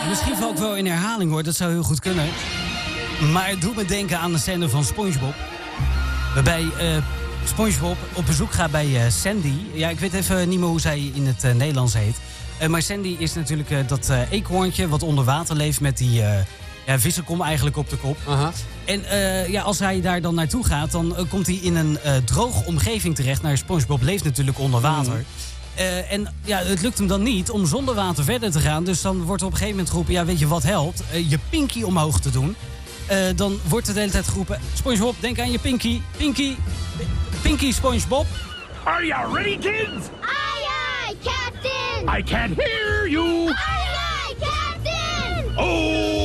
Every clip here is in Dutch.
Misschien val ik wel in herhaling hoor, dat zou heel goed kunnen. Maar het doet me denken aan de scène van SpongeBob. Waarbij SpongeBob op bezoek gaat bij Sandy. Ja, ik weet even niet meer hoe zij in het Nederlands heet. Maar Sandy is natuurlijk dat eekhoorntje wat onder water leeft met die vissenkom eigenlijk op de kop. Aha. En als hij daar dan naartoe gaat, dan komt hij in een droge omgeving terecht. Nou, SpongeBob leeft natuurlijk onder water. Het lukt hem dan niet om zonder water verder te gaan. Dus dan wordt er op een gegeven moment geroepen, ja, weet je wat helpt? Je pinky omhoog te doen. Dan wordt er de hele tijd geroepen, SpongeBob, denk aan je pinky. Pinky, SpongeBob. Are you ready, kids? Aye, aye, Captain! I can't hear you! Aye, aye, Captain! Oh!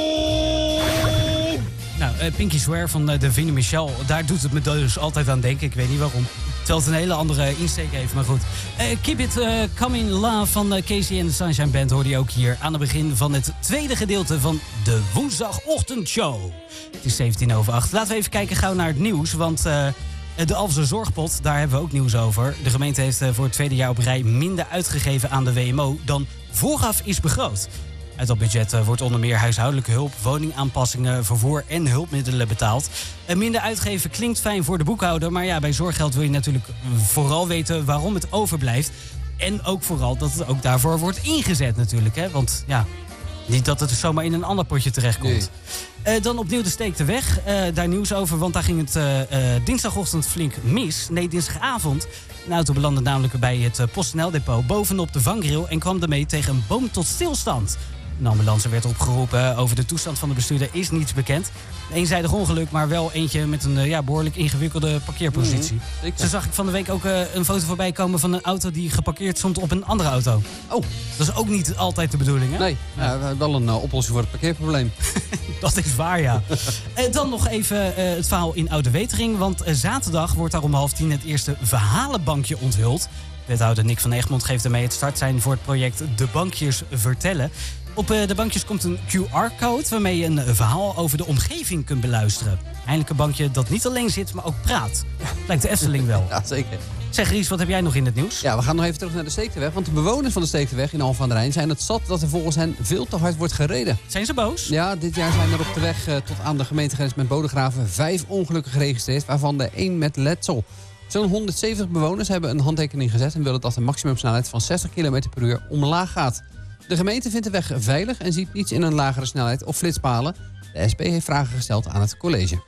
Nou, Pinky Swear van Davina Michel, daar doet het me dus altijd aan denken. Ik weet niet waarom. Terwijl het een hele andere insteek heeft, maar goed. Keep It Coming Love van Casey and the Sunshine Band hoorde je ook hier aan het begin van het tweede gedeelte van de woensdagochtendshow. Het is 7:17. Laten we even kijken gauw naar het nieuws, want de Alphense Zorgpot, daar hebben we ook nieuws over. De gemeente heeft voor het tweede jaar op rij minder uitgegeven aan de WMO dan vooraf is begroot. Uit dat budget wordt onder meer huishoudelijke hulp, woningaanpassingen, vervoer en hulpmiddelen betaald. Minder uitgeven klinkt fijn voor de boekhouder, maar ja, bij zorggeld wil je natuurlijk vooral weten waarom het overblijft. En ook vooral dat het ook daarvoor wordt ingezet natuurlijk, hè? Want ja, niet dat het zomaar in een ander potje terechtkomt. Nee. Dan opnieuw de Steekterweg. Daar nieuws over, want daar ging het dinsdagochtend flink mis. Nee, dinsdagavond. Een auto belandde namelijk bij het PostNL-depot bovenop de vangrail en kwam daarmee tegen een boom tot stilstand. Een ambulance werd opgeroepen. Over de toestand van de bestuurder is niets bekend. Een eenzijdig ongeluk, maar wel eentje met een behoorlijk ingewikkelde parkeerpositie. Zo zag ik van de week ook een foto voorbij komen van een auto die geparkeerd stond op een andere auto. Oh, dat is ook niet altijd de bedoeling, hè? Nee, wel een oplossing voor het parkeerprobleem. Dat is waar, ja. Dan nog even het verhaal in Oude Wetering. Want zaterdag wordt daar om 9:30 het eerste verhalenbankje onthuld. Wethouder Nick van Egmond geeft ermee het startsein voor het project De Bankjes Vertellen. Op de bankjes komt een QR-code waarmee je een verhaal over de omgeving kunt beluisteren. Eindelijk een bankje dat niet alleen zit, maar ook praat. Lijkt de Efteling wel. Ja, zeker. Zeg Ries, wat heb jij nog in het nieuws? Ja, we gaan nog even terug naar de Steekterweg. Want de bewoners van de Steekterweg in Alphen aan den Rijn zijn het zat dat er volgens hen veel te hard wordt gereden. Zijn ze boos? Ja, dit jaar zijn er op de weg tot aan de gemeentegrens met Bodegraven 5 ongelukken geregistreerd, waarvan de 1 met letsel. Zo'n 170 bewoners hebben een handtekening gezet en willen dat de maximumsnelheid van 60 km per uur omlaag gaat. De gemeente vindt de weg veilig en ziet niets in een lagere snelheid of flitspalen. De SP heeft vragen gesteld aan het college.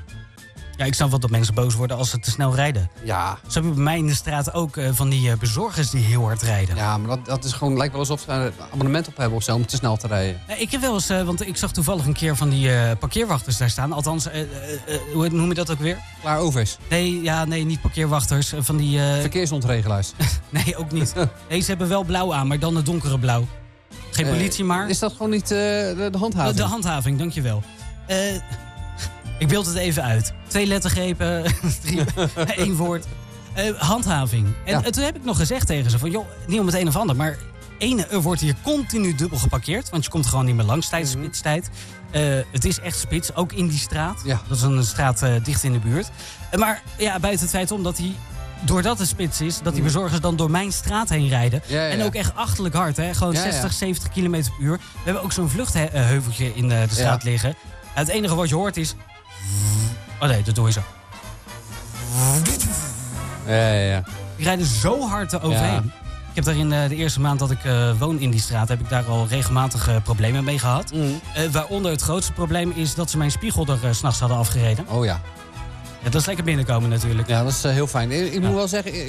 Ja, ik snap wel dat mensen boos worden als ze te snel rijden. Ja. Zo heb je bij mij in de straat ook van die bezorgers die heel hard rijden. Ja, maar dat is gewoon, lijkt wel alsof ze een abonnement op hebben of zo om te snel te rijden. Ik heb wel eens, want ik zag toevallig een keer van die parkeerwachters daar staan. Althans, hoe noem je dat ook weer? Klaar overs. Nee, niet parkeerwachters. Van die... Verkeersnontregelaars. Nee, ook niet. Nee, ze hebben wel blauw aan, maar dan het donkere blauw. Geen politie, maar... Is dat gewoon niet de handhaving? De handhaving, dankjewel. Ik beeld het even uit. 2 lettergrepen, 1 woord. Handhaving. En toen heb ik nog gezegd tegen ze van, joh, niet om het een of ander, maar er wordt hier continu dubbel geparkeerd, want je komt gewoon niet meer langs tijdens spitstijd. Het is echt spits, ook in die straat. Ja. Dat is een straat dicht in de buurt. Maar ja, buiten het feit om dat hij, doordat het spits is, dat die bezorgers dan door mijn straat heen rijden. Ja. En ook echt achterlijk hard, hè? Gewoon 60, 70 km per uur. We hebben ook zo'n vluchtheuveltje in de straat liggen. Het enige wat je hoort is... Oh nee, dat doe je zo. Ja. Die rijden zo hard eroverheen. Ja. Ik heb daar in de eerste maand dat ik woon in die straat, heb ik daar al regelmatig problemen mee gehad. Waaronder het grootste probleem is dat ze mijn spiegel er 's nachts hadden afgereden. Oh ja. Ja, dat is lekker binnenkomen natuurlijk. Ja, dat is heel fijn. Ik moet wel zeggen...